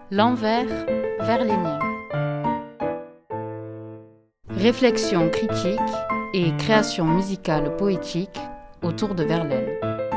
L'envers verlénien. Réflexion critique et création musicale poétique autour de Verlaine.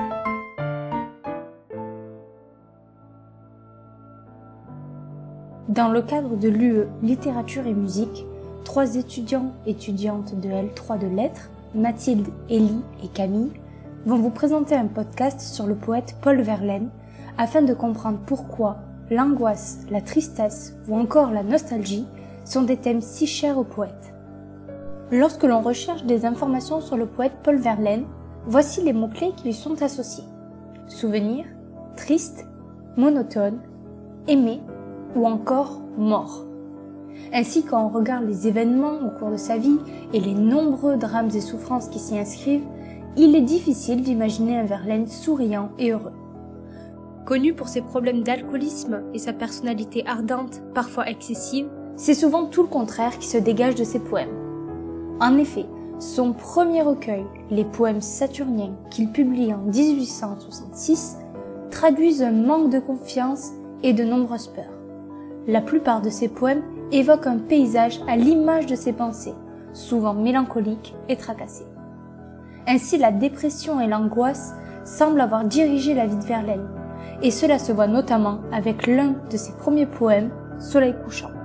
Dans le cadre de l'UE Littérature et Musique, 3 étudiantes de L3 de Lettres, Mathilde, Élie et Camille, vont vous présenter un podcast sur le poète Paul Verlaine afin de comprendre pourquoi l'angoisse, la tristesse ou encore la nostalgie sont des thèmes si chers au poète. Lorsque l'on recherche des informations sur le poète Paul Verlaine, voici les mots-clés qui lui sont associés. Souvenir, triste, monotone, aimé ou encore mort. Ainsi, quand on regarde les événements au cours de sa vie et les nombreux drames et souffrances qui s'y inscrivent, il est difficile d'imaginer un Verlaine souriant et heureux. Connu pour ses problèmes d'alcoolisme et sa personnalité ardente, parfois excessive, c'est souvent tout le contraire qui se dégage de ses poèmes. En effet, son premier recueil, les poèmes saturniens, qu'il publie en 1866, traduisent un manque de confiance et de nombreuses peurs. La plupart de ses poèmes évoquent un paysage à l'image de ses pensées, souvent mélancoliques et tracassées. Ainsi, la dépression et l'angoisse semblent avoir dirigé la vie de Verlaine, et cela se voit notamment avec l'un de ses premiers poèmes, Soleil couchant.